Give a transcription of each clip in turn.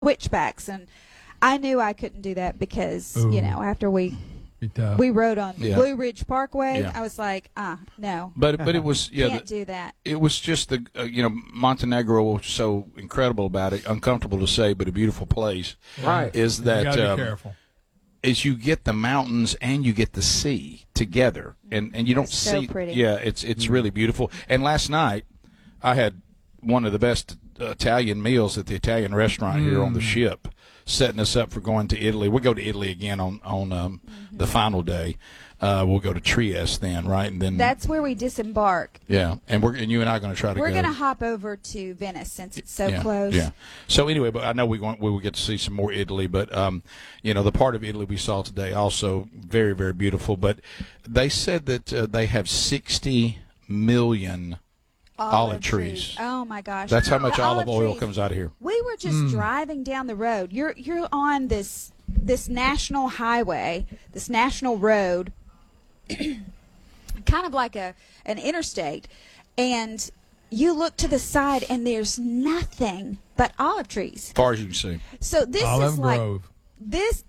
switchbacks, and I knew I couldn't do that because after we rode on Blue Ridge Parkway, I was like, no. But it was can't do that. It was just the Montenegro was so incredible about it, uncomfortable to say, but a beautiful place. Right. Is that you gotta be careful. Is you get the mountains and you get the sea together, and you don't see. So pretty. Yeah, it's really beautiful. And last night I had one of the best Italian meals at the Italian restaurant here on the ship, setting us up for going to Italy. We'll go to Italy again on the final day. We'll go to Trieste then, right? And then that's where we disembark. Yeah, and you and I are going to try to. We're go. going to hop over to Venice since it's so close. Yeah. So anyway, but I know we will get to see some more Italy, but the part of Italy we saw today also very, very beautiful. But they said that they have 60 million olive trees. Oh my gosh! That's how much olive oil trees. Comes out of here. We were just driving down the road. You're on this national highway, this national road, kind of like an interstate, and you look to the side and there's nothing but olive trees. As far as you can see. So this Olive is Grove. this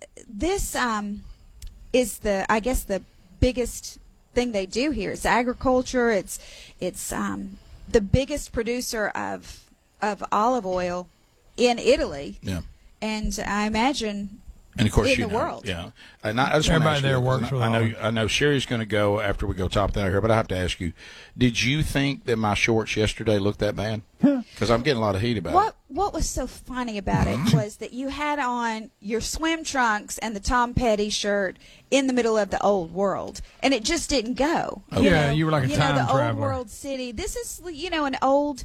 is the biggest thing they do here. It's agriculture. It's the biggest producer of olive oil in Italy. Yeah. And I imagine and of course in the world. Yeah. And I just want to Everybody ask there you, works with olive. I know Sherry's going to go after we go top down here, but I have to ask you, did you think that my shorts yesterday looked that bad? Because I'm getting a lot of heat about it. What was so funny about it was that you had on your swim trunks and the Tom Petty shirt in the middle of the old world, and it just didn't go. Okay. You were like a time the traveler. old world city. This is an old,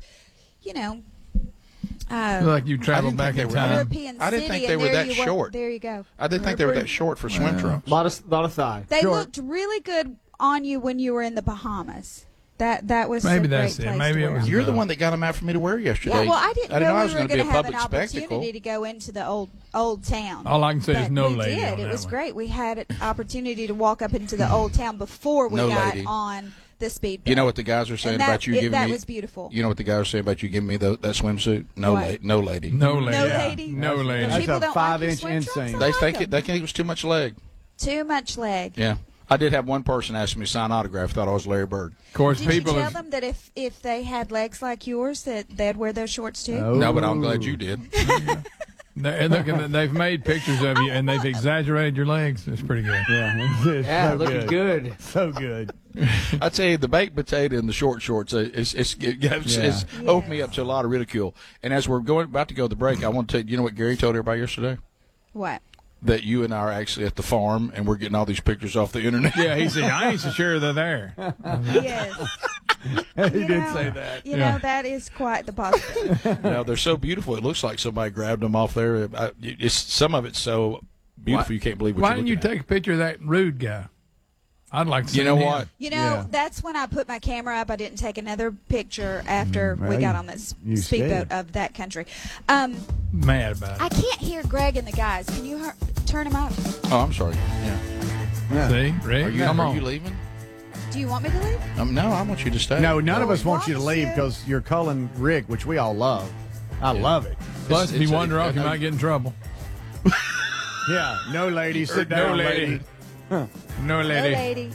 like you traveled back in time. European I didn't city, think they and were there that you short. There you go. I didn't think they were that short for swim trunks. A lot of thigh. They Short. looked really good on you when you were in the Bahamas. That was Maybe a great that's it. place Maybe to it wear was them. You're the one that got them out for me to wear yesterday. Yeah, well, I didn't know I we was were going to be a have an public spectacle. opportunity to go into the old town. All I can say is But no we lady did. on It that was one. great. We had an opportunity to walk up into the old town before we No got lady. on the speedboat. You know what the guys are saying And that- about you giving that me? was beautiful. You know what the guys are saying about you giving me that swimsuit? No, What? no lady. No lady. No lady. No lady. That's People a don't like 5-inch your swim trunks? inseam. They I think like 'em. they think it was too much leg. Too much leg. Yeah, I did have one person ask me to sign autograph. Thought I was Larry Bird. Of course, Did people you tell have, them that if they had legs like yours that they'd wear those shorts too? No, but I'm glad you did. they've made pictures of you and they've exaggerated your legs. It's pretty good. Yeah, so looking good. So good. I tell you, the baked potato and the short shorts, it's opened me up to a lot of ridicule. And as we're about to go to the break, I want to tell you, you know what Gary told everybody yesterday? What? That you and I are actually at the farm, and we're getting all these pictures off the internet. Yeah, he said, I ain't so sure they're there. Yes. He did say that. You know, that is quite the positive. No, they're so beautiful. It looks like somebody grabbed them off there. Some of it's so beautiful you can't believe what Why you're didn't you looking take a picture of that rude guy? I'd like to see You know him. what? You know, Yeah. that's when I put my camera up. I didn't take another picture after well, we got on this you speedboat scared. of that country. Mad about I it. can't hear Greg and the guys. Can you turn them up? Oh, I'm sorry. Yeah. Yeah. See, Rick, come Are on. you leaving? Do you want me to leave? No, I want you to stay. No, none of Well, us want you to wants leave to. because you're calling Rick, which we all love. I love it. Plus, if you it's- wander off, you might get in trouble. Yeah, no lady, sit down, lady. No No, lady. lady.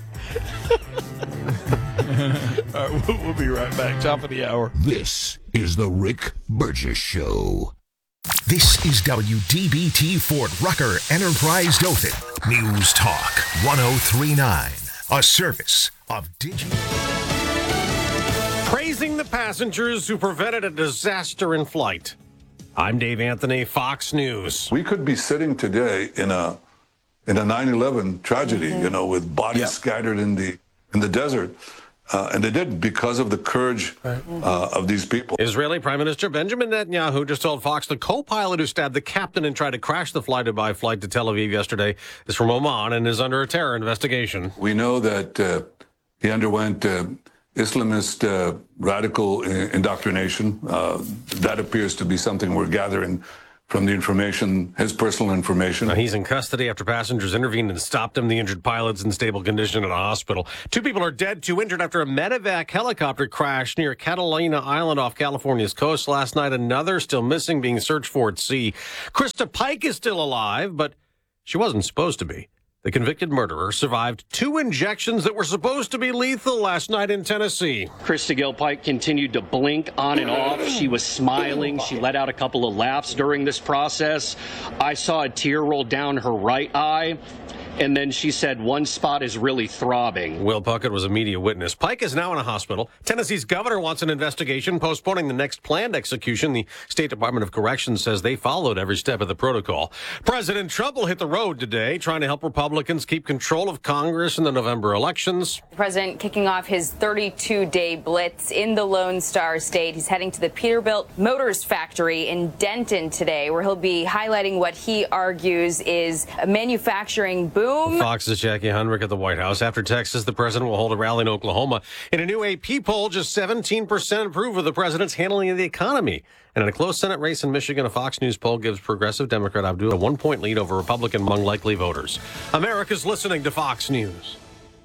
All right, we'll be right back. Top of the hour. This is the Rick Burgess Show. This is WDBT Fort Rucker Enterprise Dothan. News Talk 1039. A service of Digi. Praising the passengers who prevented a disaster in flight. I'm Dave Anthony, Fox News. We could be sitting today in a 9/11 tragedy, with bodies scattered in the desert, and they did because of the courage of these people. Israeli Prime Minister Benjamin Netanyahu just told Fox the co-pilot who stabbed the captain and tried to crash the fly-to-buy flight to Tel Aviv yesterday is from Oman and is under a terror investigation. We know that he underwent Islamist radical indoctrination. That appears to be something we're gathering from the information, his personal information. Now, he's in custody after passengers intervened and stopped him. The injured pilot's in stable condition at a hospital. 2 people are dead, 2 injured after a medevac helicopter crashed near Catalina Island off California's coast last night. Another still missing, being searched for at sea. Krista Pike is still alive, but she wasn't supposed to be. The convicted murderer survived 2 injections that were supposed to be lethal last night in Tennessee. Krista Gil Pike continued to blink on and off. She was smiling. She let out a couple of laughs during this process. I saw a tear roll down her right eye. And then she said one spot is really throbbing. Will Puckett was a media witness. Pike is now in a hospital. Tennessee's governor wants an investigation, postponing the next planned execution. The State Department of Corrections says they followed every step of the protocol. President Trump will hit the road today, trying to help Republicans keep control of Congress in the November elections. The president kicking off his 32-day blitz in the Lone Star State. He's heading to the Peterbilt Motors factory in Denton today, where he'll be highlighting what he argues is a manufacturing boom. Fox's Jackie Hundrick at the White House. After Texas, the president will hold a rally in Oklahoma. In a new AP poll, just 17% approve of the president's handling of the economy. And in a close Senate race in Michigan, a Fox News poll gives progressive Democrat Abdul a 1-point lead over Republican among likely voters. America's listening to Fox News.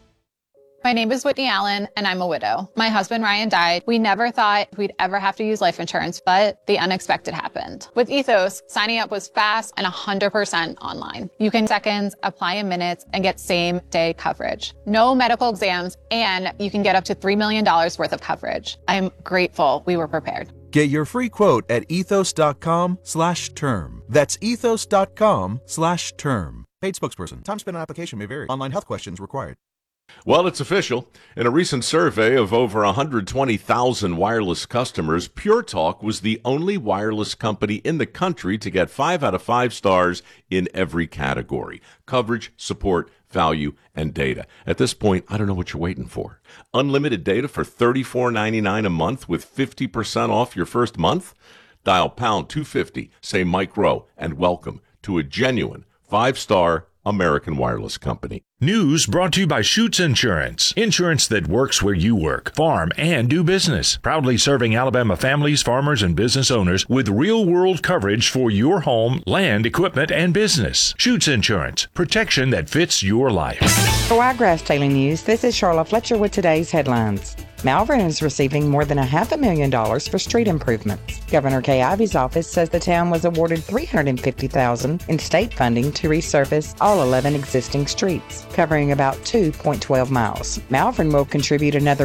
My name is Whitney Allen, and I'm a widow. My husband, Ryan, died. We never thought we'd ever have to use life insurance, but the unexpected happened. With Ethos, signing up was fast and 100% online. You can seconds, apply in minutes, and get same-day coverage. No medical exams, and you can get up to $3 million worth of coverage. I'm grateful we were prepared. Get your free quote at ethos.com/term. That's ethos.com/term. Paid spokesperson. Time spent on application may vary. Online health questions required. Well, it's official. In a recent survey of over 120,000 wireless customers, Pure Talk was the only wireless company in the country to get 5 out of 5 stars in every category: coverage, support, value, and data. At this point, I don't know what you're waiting for. Unlimited data for $34.99 a month with 50% off your first month? Dial pound 250, say Mike Rowe, and welcome to a genuine 5-star American wireless company. News brought to you by Schutz Insurance. Insurance that works where you work, farm, and do business. Proudly serving Alabama families, farmers, and business owners with real-world coverage for your home, land, equipment, and business. Schutz Insurance. Protection that fits your life. For Wiregrass Daily News, this is Charlotte Fletcher with today's headlines. Malvern is receiving more than $500,000 for street improvements. Governor Kay Ivey's office says the town was awarded $350,000 in state funding to resurface all 11 existing streets, covering about 2.12 miles. Malvern will contribute another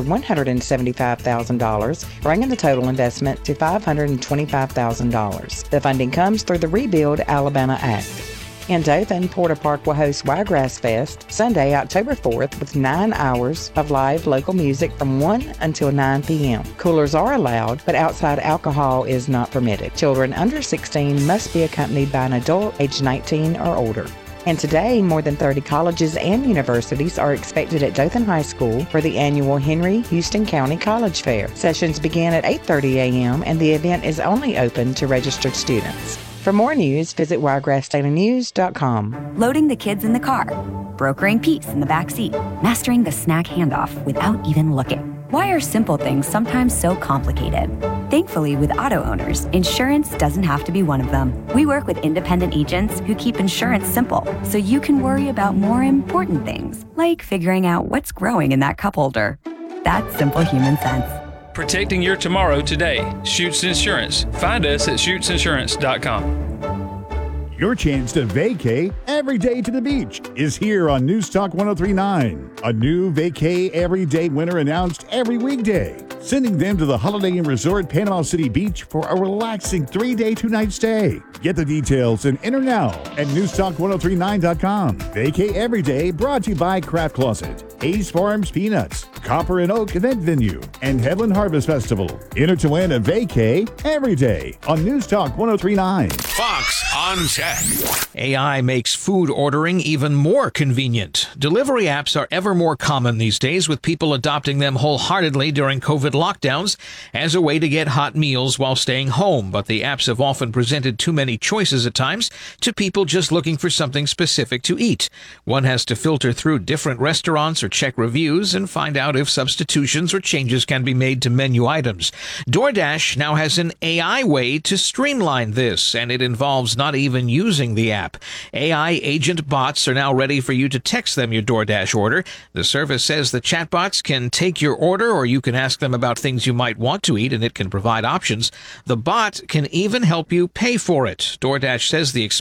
$175,000, bringing the total investment to $525,000. The funding comes through the Rebuild Alabama Act. In Dothan, Porter Park will host Wiregrass Fest Sunday, October 4th with 9 hours of live local music from 1 until 9 p.m. Coolers are allowed, but outside alcohol is not permitted. Children under 16 must be accompanied by an adult age 19 or older. And today, more than 30 colleges and universities are expected at Dothan High School for the annual Henry Houston County College Fair. Sessions begin at 8:30 a.m. and the event is only open to registered students. For more news, visit wiregrassdailynews.com. Loading the kids in the car, brokering peace in the back seat, mastering the snack handoff without even looking. Why are simple things sometimes so complicated? Thankfully, with auto owners, insurance doesn't have to be one of them. We work with independent agents who keep insurance simple, so you can worry about more important things, like figuring out what's growing in that cup holder. That's simple human sense. Protecting your tomorrow today. Schutz Insurance. Find us at schutzinsurance.com. Your chance to vacay every day to the beach is here on News Talk 1039. A new vacay every day winner announced every weekday, sending them to the Holiday Inn Resort Panama City Beach for a relaxing 3-day, 2-night stay. Get the details and enter now at newstalk1039.com. Vacay every day brought to you by Craft Closet, Hayes Farms Peanuts, Copper and Oak Event Venue, and Headland Harvest Festival. Enter to win a vacay every day on News Talk 1039. Fox on Tech. AI makes food ordering even more convenient. Delivery apps are ever more common these days, with people adopting them wholeheartedly during COVID lockdowns as a way to get hot meals while staying home. But the apps have often presented too many choices at times to people just looking for something specific to eat. One has to filter through different restaurants or check reviews and find out if substitutions or changes can be made to menu items. DoorDash now has an AI way to streamline this, and it involves not even using the app. AI agent bots are now ready for you to text them your DoorDash order. The service says the chatbots can take your order, or you can ask them about things you might want to eat, and it can provide options. The bot can even help you pay for it. DoorDash says the